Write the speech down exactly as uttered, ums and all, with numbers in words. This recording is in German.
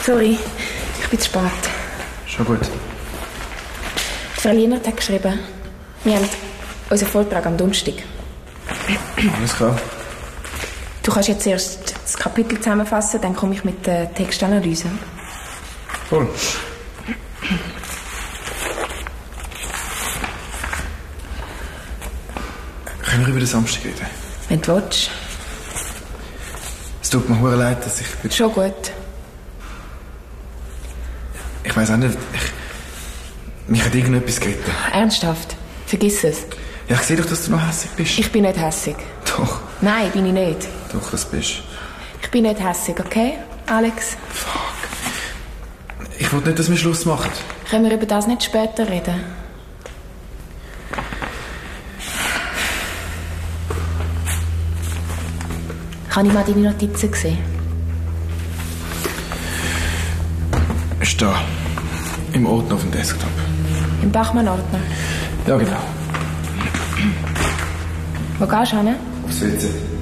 Sorry, ich bin zu spät. Schon gut. Frau Lienert hat geschrieben, wir haben unseren Vortrag am Donnerstag. Alles klar. Du kannst jetzt erst das Kapitel zusammenfassen, dann komme ich mit der Textanalyse. Voll. Können wir über den Samstag reden? Wenn du willst. Es tut mir hure leid, dass ich... Schon gut. Ich weiss auch nicht, ich... Mich hat irgendetwas geritten. Ernsthaft? Vergiss es. Ja, ich sehe doch, dass du noch hässig bist. Ich bin nicht hässig. Doch. Nein, bin ich nicht. Doch, das bist. Ich bin nicht hässig, okay, Alex? Fuck. Ich wollte nicht, dass wir Schluss machen. Können wir über das nicht später reden? Kann ich mal deine Notizen sehen? Ist da. Im Ordner auf dem Desktop. Im Bachmann-Ordner? Ja, genau. Wo gehst du hin? Aufs W C.